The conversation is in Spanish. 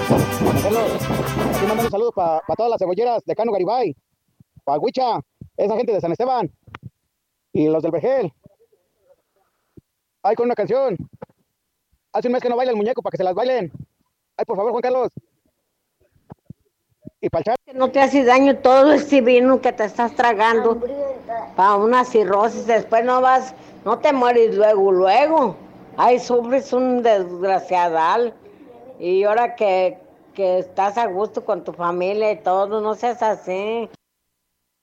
Carlos, aquí mandando saludos para todas las cebolleras de Cano Garibay, para Huicha, esa gente de San Esteban y los del Vergel. Ay, con una canción. Hace un mes que no baila el muñeco para que se las bailen. Ay, por favor, Juan Carlos. Y para el chat. Que no te hace daño todo ese vino que te estás tragando para una cirrosis, después no te mueres luego. Ay, sufres un desgraciadal. Y ahora que estás a gusto con tu familia y todo, no seas así.